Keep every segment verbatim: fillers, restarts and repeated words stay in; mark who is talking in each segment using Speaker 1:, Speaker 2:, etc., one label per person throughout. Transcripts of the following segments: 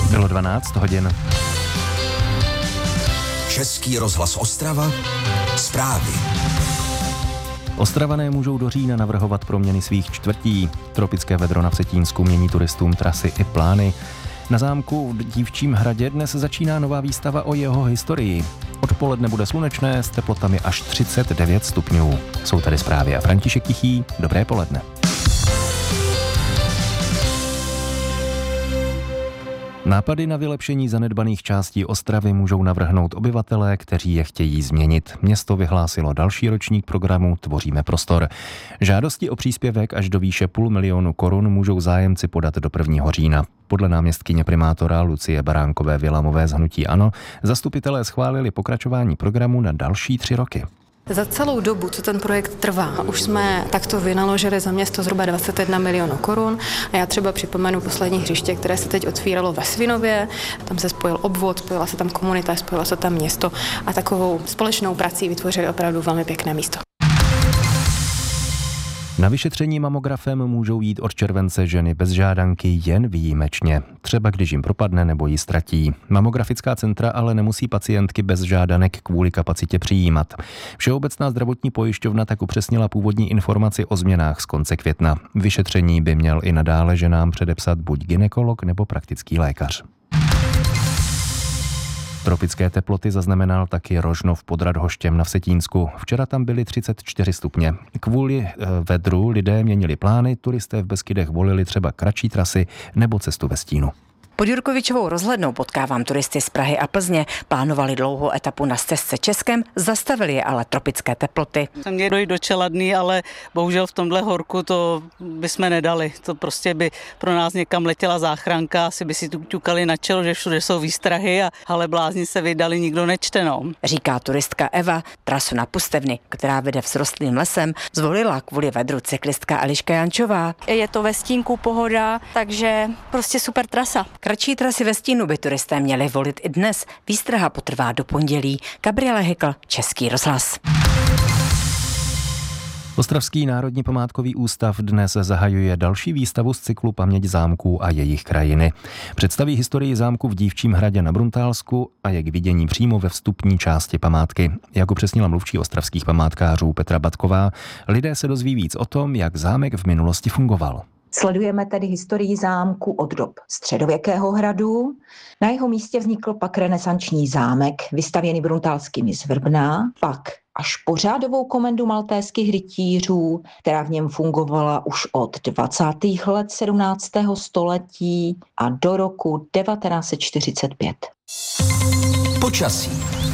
Speaker 1: Bylo dvanáct hodin.
Speaker 2: Český rozhlas Ostrava, zprávy.
Speaker 1: Ostravané můžou do října navrhovat proměny svých čtvrtí. Tropické vedro na Vsetínsku mění turistům trasy i plány. Na zámku v Dívčím hradě dnes začíná nová výstava o jeho historii. Odpoledne bude slunečné s teplotami až třicet devět stupňů. Jsou tady zprávy a František Tichý. Dobré poledne. Nápady na vylepšení zanedbaných částí Ostravy můžou navrhnout obyvatelé, kteří je chtějí změnit. Město vyhlásilo další ročník programu Tvoříme prostor. Žádosti o příspěvek až do výše půl milionu korun můžou zájemci podat do prvního října. Podle náměstkyně primátora Lucie Baránkové Vilamové z hnutí ANO zastupitelé schválili pokračování programu na další tři roky.
Speaker 3: Za celou dobu, co ten projekt trvá, už jsme takto vynaložili za město zhruba dvacet jedna milionů korun. A já třeba připomenu poslední hřiště, které se teď otvíralo ve Svinově. Tam se spojil obvod, spojila se tam komunita, spojilo se tam město a takovou společnou prací vytvořili opravdu velmi pěkné místo.
Speaker 1: Na vyšetření mamografem můžou jít od července ženy bez žádanky jen výjimečně, třeba když jim propadne nebo ji ztratí. Mamografická centra ale nemusí pacientky bez žádanek kvůli kapacitě přijímat. Všeobecná zdravotní pojišťovna tak upřesnila původní informaci o změnách z konce května. Vyšetření by měl i nadále ženám předepsat buď gynekolog nebo praktický lékař. Tropické teploty zaznamenal taky Rožnov pod Radhoštěm na Vsetínsku. Včera tam byly třicet čtyři stupně. Kvůli vedru lidé měnili plány, turisté v Beskydech volili třeba kratší trasy nebo cestu ve stínu.
Speaker 4: Pod Jurkovičovou rozhlednou potkávám turisty z Prahy a Plzně. Plánovali dlouhou etapu na stezce Českém, zastavili je ale tropické teploty.
Speaker 5: Jsem měl dojít do Čeladný, ale bohužel v tomhle horku to bychom nedali. To prostě by pro nás někam letěla záchranka, asi by si tu ťukali na čelo, že všude jsou výstrahy, a ale blázni se vydali, nikdo nečte, no.
Speaker 4: Říká turistka Eva. Trasu na Pustevny, která vede vzrostlým lesem, zvolila kvůli vedru cyklistka Eliška Jančová.
Speaker 6: Je to ve stínku pohoda, takže prostě super trasa.
Speaker 4: Kratší trasy ve stínu by turisté měli volit i dnes. Výstraha potrvá do pondělí. Gabriela Hykl, Český rozhlas.
Speaker 1: Ostravský národní památkový ústav dnes zahajuje další výstavu z cyklu Paměť zámků a jejich krajiny. Představí historii zámku v Dívčím hradě na Bruntálsku a je k vidění přímo ve vstupní části památky. Jak upřesnila mluvčí ostravských památkářů Petra Batková, lidé se dozví víc o tom, jak zámek v minulosti fungoval.
Speaker 7: Sledujeme tedy historii zámku od dob středověkého hradu. Na jeho místě vznikl pak renesanční zámek, vystavěný bruntálskými z Vrbna, pak až po řádovou komendu maltéských rytířů, která v něm fungovala už od dvacátých let sedmnáctého století a do roku devatenáct set čtyřicet pět.
Speaker 2: Počasí.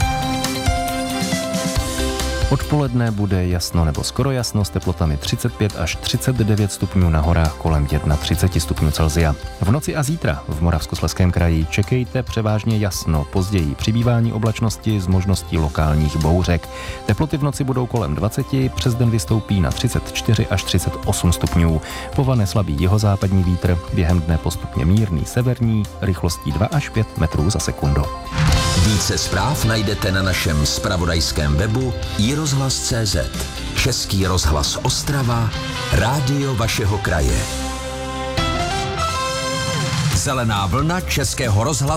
Speaker 1: Odpoledne bude jasno nebo skoro jasno s teplotami třicet pět až třicet devět stupňů, na horách kolem třicet jedna stupňů Celsia. V noci a zítra v Moravskoslezském kraji čekejte převážně jasno, později přibývání oblačnosti s možností lokálních bouřek. Teploty v noci budou kolem dvacet, přes den vystoupí na třicet čtyři až třicet osm stupňů. Povane slabý jihozápadní vítr, během dne postupně mírný severní, rychlostí dva až pět metrů za sekundu.
Speaker 2: Více zpráv najdete na našem zpravodajském webu i rozhlas tečka cé zet. Český rozhlas Ostrava, rádio vašeho kraje. Zelená vlna Českého rozhlasu.